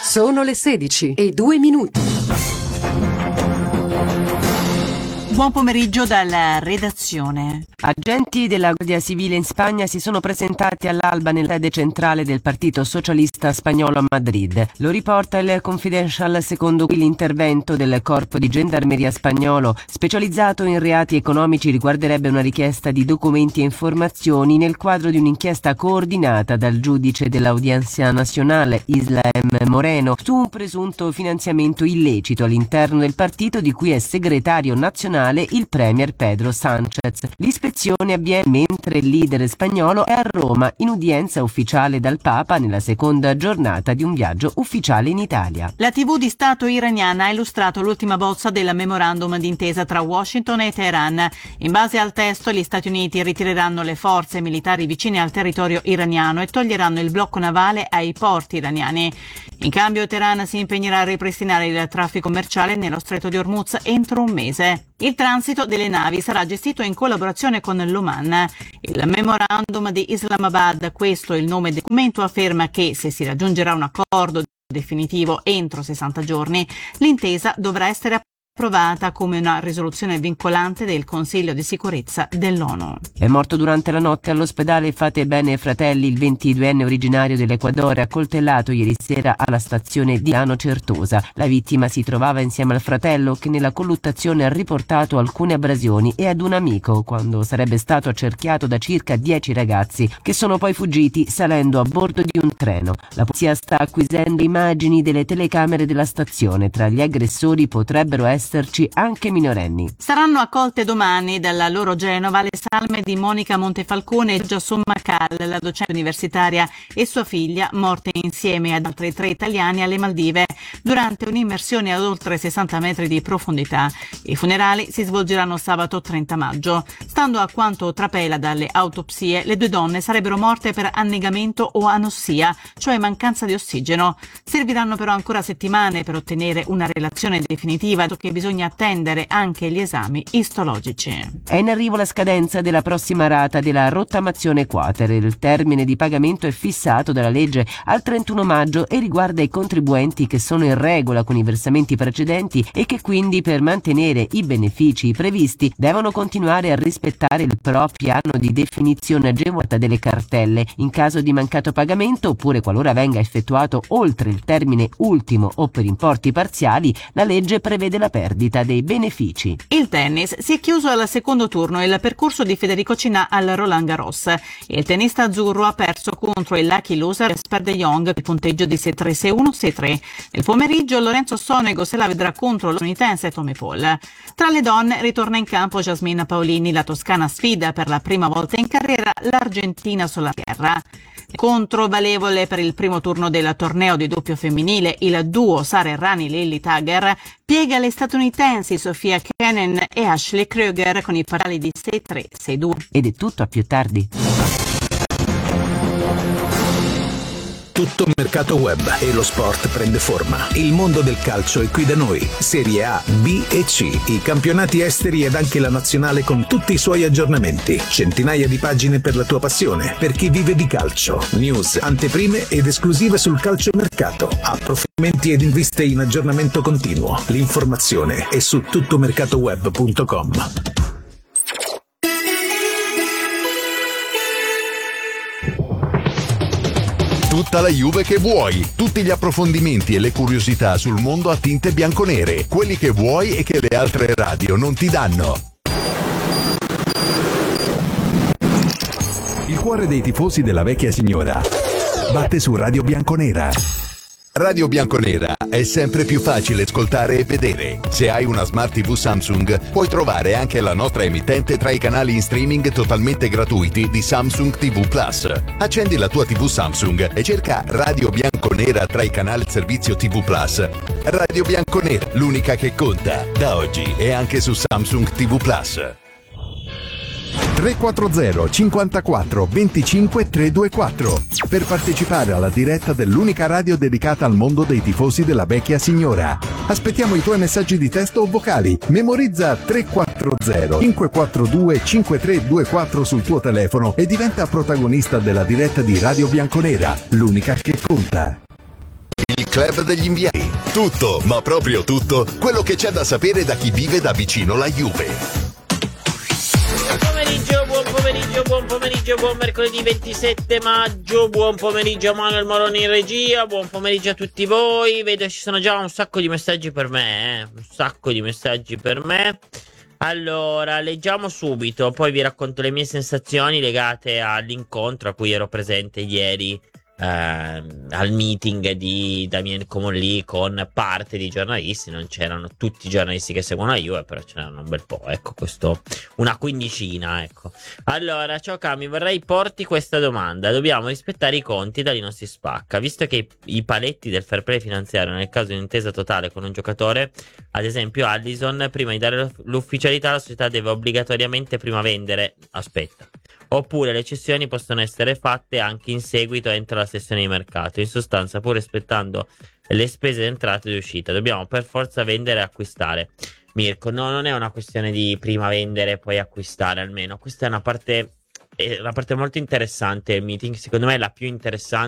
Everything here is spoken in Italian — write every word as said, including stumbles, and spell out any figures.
Sono le sedici e due minuti. Buon pomeriggio dalla redazione. Agenti della Guardia Civile in Spagna si sono presentati all'alba nella sede centrale del Partito Socialista Spagnolo a Madrid. Lo riporta il Confidential, secondo cui l'intervento del Corpo di Gendarmeria spagnolo, specializzato in reati economici, riguarderebbe una richiesta di documenti e informazioni nel quadro di un'inchiesta coordinata dal giudice dell'Audiencia Nacional, Islam Moreno, su un presunto finanziamento illecito all'interno del partito di cui è segretario nazionale il premier Pedro Sánchez. L'ispezione avviene mentre il leader spagnolo è a Roma in udienza ufficiale dal Papa nella seconda giornata di un viaggio ufficiale in Italia. La tivù di Stato iraniana ha illustrato l'ultima bozza del memorandum d'intesa tra Washington e Teheran. In base al testo, gli Stati Uniti ritireranno le forze militari vicine al territorio iraniano e toglieranno il blocco navale ai porti iraniani. In cambio, Teheran si impegnerà a ripristinare il traffico commerciale nello stretto di Hormuz entro un mese. Il transito delle navi sarà gestito in collaborazione con l'Oman. Il memorandum di Islamabad, questo è il nome del documento, afferma che se si raggiungerà un accordo definitivo entro sessanta giorni, l'intesa dovrà essere approvata come una risoluzione vincolante del Consiglio di sicurezza dell'ONU. È morto durante la notte all'ospedale Fate Bene Fratelli il ventiduenne originario dell'Equadore, accoltellato ieri sera alla stazione di Milano Certosa. La vittima si trovava insieme al fratello, che nella colluttazione ha riportato alcune abrasioni, e ad un amico, quando sarebbe stato accerchiato da circa dieci ragazzi, che sono poi fuggiti salendo a bordo di un treno. La polizia sta acquisendo immagini delle telecamere della stazione. Tra gli aggressori potrebbero essere esserci anche minorenni. Saranno accolte domani dalla loro Genova le salme di Monica Montefalcone e Jason Macal, la docente universitaria, e sua figlia, morte insieme ad altri tre italiani alle Maldive durante un'immersione ad oltre sessanta metri di profondità. I funerali si svolgeranno sabato trenta maggio. Stando a quanto trapela dalle autopsie, le due donne sarebbero morte per annegamento o anossia, cioè mancanza di ossigeno. Serviranno però ancora settimane per ottenere una relazione definitiva, che bisogna attendere anche gli esami istologici. È in arrivo la scadenza della prossima rata della rottamazione quater. Il termine di pagamento è fissato dalla legge al trentuno maggio e riguarda i contribuenti che sono in regola con i versamenti precedenti e che quindi, per mantenere i benefici previsti, devono continuare a rispettare il proprio piano di definizione agevolata delle cartelle. In caso di mancato pagamento, oppure qualora venga effettuato oltre il termine ultimo o per importi parziali, la legge prevede la perdita dei benefici. Il tennis si è chiuso al secondo turno il percorso di Federico Cinà al Roland Garros. Il tennista azzurro ha perso contro il lucky loser Jesper de Jong il punteggio di sei tre sei uno sei tre. Nel pomeriggio Lorenzo Sonego se la vedrà contro lo statunitense Tommy Paul. Tra le donne ritorna in campo Jasmina Paolini, la toscana sfida per la prima volta in carriera l'Argentina sulla terra. Controvalevole per il primo turno del torneo di doppio femminile, il duo Sara Errani-Lily Tagger piega le statunitensi Sofia Kenin e Ashley Krueger con i parali di sei tre sei due. Ed è tutto, a più tardi. Tutto mercato web e lo sport prende forma. Il mondo del calcio è qui da noi. Serie A, B e C, i campionati esteri ed anche la nazionale con tutti i suoi aggiornamenti. Centinaia di pagine per la tua passione, per chi vive di calcio. News, anteprime ed esclusive sul calciomercato. Approfondimenti ed inviste in aggiornamento continuo. L'informazione è su tuttomercatoweb punto com. Tutta la Juve che vuoi, tutti gli approfondimenti e le curiosità sul mondo a tinte bianconere, quelli che vuoi e che le altre radio non ti danno. Il cuore dei tifosi della vecchia signora batte su Radio Bianconera. Radio Bianconera è sempre più facile ascoltare e vedere. Se hai una Smart tivù Samsung, puoi trovare anche la nostra emittente tra i canali in streaming totalmente gratuiti di Samsung tivù Plus. Accendi la tua tivù Samsung e cerca Radio Bianconera tra i canali servizio tivù Plus. Radio Bianconera, l'unica che conta. Da oggi è anche su Samsung tivù Plus. tre quattro zero cinquantaquattro venticinque trecentoventiquattro per partecipare alla diretta dell'unica radio dedicata al mondo dei tifosi della vecchia signora. Aspettiamo i tuoi messaggi di testo o vocali. Memorizza tre quattro zero cinque quattro due cinque tre due quattro sul tuo telefono e diventa protagonista della diretta di Radio Bianconera, l'unica che conta. Il club degli inviati. Tutto, ma proprio tutto, quello che c'è da sapere da chi vive da vicino la Juve. Buon pomeriggio, buon pomeriggio, buon pomeriggio, buon mercoledì ventisette maggio, buon pomeriggio a Manuel Moroni in regia, buon pomeriggio a tutti voi. Vedo ci sono già un sacco di messaggi per me, eh? un sacco di messaggi per me. Allora, leggiamo subito, poi vi racconto le mie sensazioni legate all'incontro a cui ero presente ieri. Uh, al meeting di Damien Comolli con parte dei giornalisti. Non c'erano tutti i giornalisti che seguono la Juve, però ce n'erano un bel po', ecco, questo, una quindicina, ecco. Allora, ciao Cami, vorrei porti questa domanda: dobbiamo rispettare i conti, da lì non si spacca, visto che i, i paletti del fair play finanziario nel caso di un'intesa totale con un giocatore, ad esempio Allison, prima di dare l'ufficialità la società deve obbligatoriamente prima vendere, aspetta, oppure le cessioni possono essere fatte anche in seguito entro la sessione di mercato. In sostanza, pur rispettando le spese di entrata e di uscita, dobbiamo per forza vendere e acquistare. Mirko, no, non è una questione di prima vendere e poi acquistare, almeno. Questa è una parte, è una parte molto interessante del meeting, secondo me è la più interessante.